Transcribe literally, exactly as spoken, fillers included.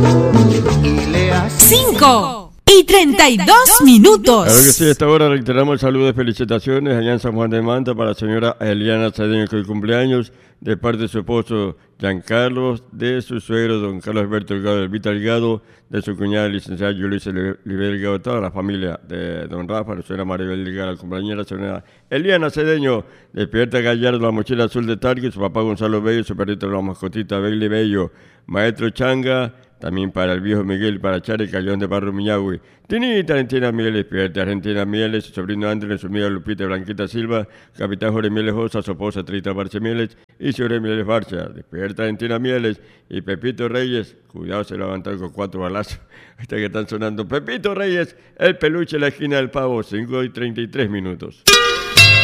cinco y treinta y dos minutos. Claro que sí, a esta hora reiteramos el saludo de felicitaciones allá en San Juan de Manta para la señora Eliana Cedeño, que hoy cumpleaños, de parte de su esposo Giancarlo, de su suegro don Carlos Alberto Delgado del Vita Delgado, de su cuñada licenciada Yulisa Oliver Delgado, toda la familia de don Rafa, la señora Maribel Delgado, la compañera señora Eliana Cedeño, de Pierta Gallardo, la mochila azul de Target, su papá Gonzalo Bello, su perrito la mascotita Bailey Bello, maestro Changa, también para el viejo Miguel, para Chare Cayón de Barro Miñagüe, Tinita Argentina Mieles, Pierta Argentina Mieles, su sobrino Andrés, su amiga Lupita Blanquita Silva, capitán Jorge Mieles Josa, su esposa Trita Barcha Mieles y su Jorge Mieles Barcha, Despierta Argentina Mieles y Pepito Reyes, cuidado se levantan con cuatro balazos, hasta que están sonando, Pepito Reyes, el peluche en la esquina del pavo, cinco y treinta y tres minutos.